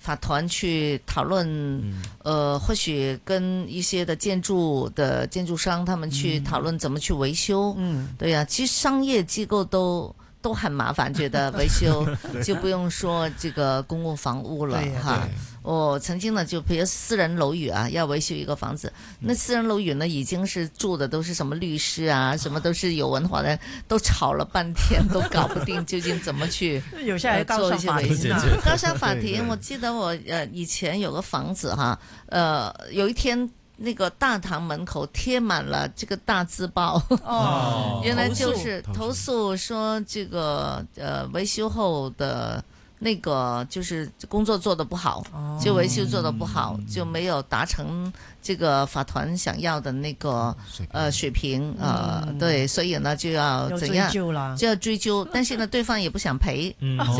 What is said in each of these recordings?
法团去讨论，或许跟一些的建筑商他们去讨论怎么去维修。对呀，其实商业机构都很麻烦，觉得维修就不用说这个公共房屋了哈。我曾经呢，就比如私人楼宇啊，要维修一个房子，那私人楼宇呢，已经是住的都是什么律师啊，什么都是有文化的，都吵了半天，都搞不定究竟怎么去有些还告上法庭啊。 告上法庭，我记得我以前有个房子哈，有一天。那个大堂门口贴满了这个大字报，原来就是投诉说这个维修后的那个就是工作做得不好，就维修做得不好，就没有达成这个法团想要的那个水平对，所以呢就要怎样就要追究，但是呢对方也不想赔，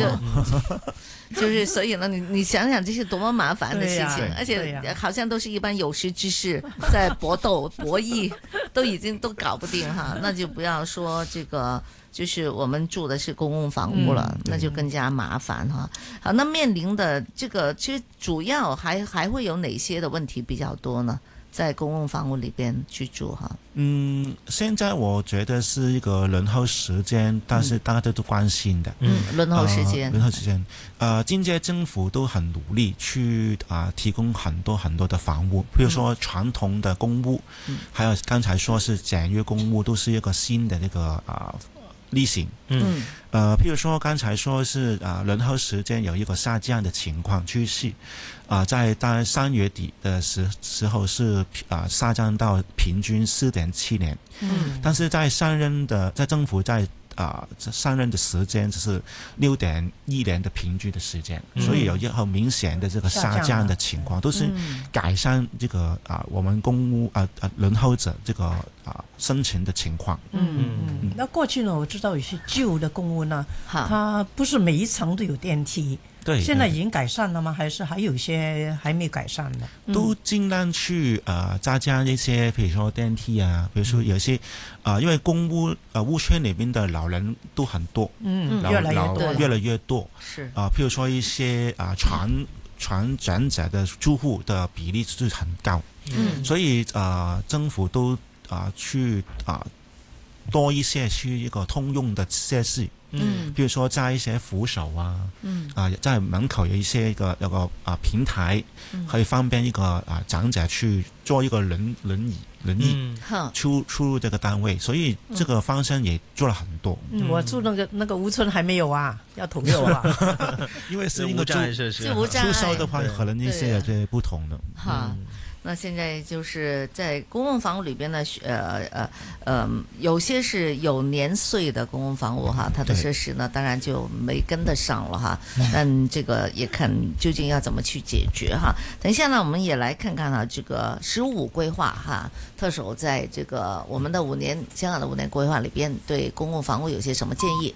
就是所以呢你想想这是多么麻烦的事情，而且好像都是一般有识之士在搏斗博弈，都已经都搞不定哈，那就不要说这个。就是我们住的是公共房屋了，那就更加麻烦哈。好，那面临的这个其实主要还会有哪些的问题比较多呢？在公共房屋里边居住哈。 现在我觉得是一个轮候时间，但是大家都关心的。 轮候时间。 今届政府都很努力去提供很多的房屋，比如说传统的公屋，还有刚才说是简约公屋，都是一个新的那个例行。譬如说刚才说是轮候时间有一个下降的情况趋势，在大概3月底的时候是下降到平均4.7年，但是在政府在上任的时间只是6.1年的平均的时间，所以有一个很明显的这个下降的情况，都是改善这个我们公屋轮候者这个申请的情况。 那过去呢，我知道有些旧的公屋呢，它不是每一层都有电梯。对，现在已经改善了吗？还是还有一些还没改善的？ 都尽量去加强一些，比如说电梯啊，比如说有些因为公屋屋圈里面的老人都很多， 越来越多， 是譬如说一些传长者的住户的比例是很高，所以政府都去多一些去一个通用的设施。比如说在一些扶手在门口有一些有个平台，可以方便一个长者去做一个轮椅出入这个单位，所以这个方向也做了很多。 我住那个屋村还没有要统一啊， 因为是一个出售的话，可能一些有些不同的。 那现在就是在公共房屋里边呢，有些是有年岁的公共房屋哈，它的设施呢当然就没跟得上了哈。但这个也看究竟要怎么去解决哈。等一下呢，我们也来看看这个15规划哈，特首在这个我们的香港的5年规划里边，对公共房屋有些什么建议？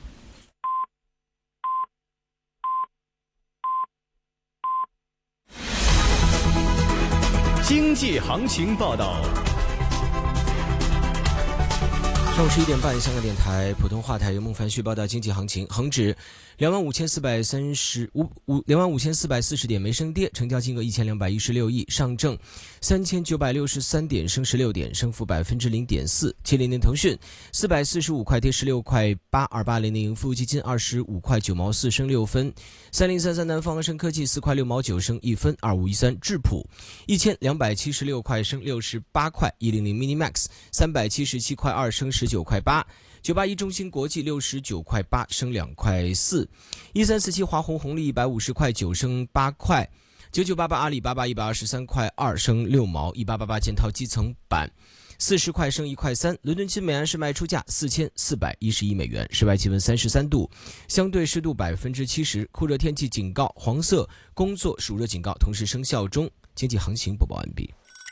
经济行情报道。 上午11点半，香港电台普通话台由孟凡旭报道经济行情。恒指25,440点没升跌，成交金额1216亿，上证3963点升16点，升幅0.4%。700腾讯445块跌16块8，2800盈富基金25块9毛4升6分，3033南方恒生科技4块6毛9升1分，2513智普1276块升68块，100 Minimax 377块2升19块8，981中芯国际69块8升2块4，1347华虹红利150块9升8块，9988阿里巴巴123块2升6毛，1888建滔基层板40块升1块3，伦敦金每安士卖出价4411美元，室外气温33度，相对湿度70%，酷热天气警告黄色工作暑热警告同时生效中。经济行情播报完毕。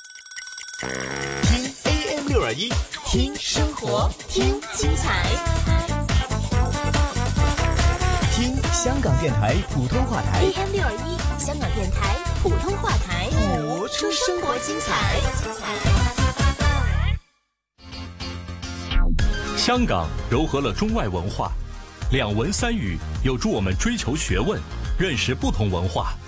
听 AM621，听生活，听精彩，听香港电台普通话台 AM621，香港电台普通话台， 活出生活精彩。香港糅合了中外文化，2文3语有助我们追求学问，认识不同文化。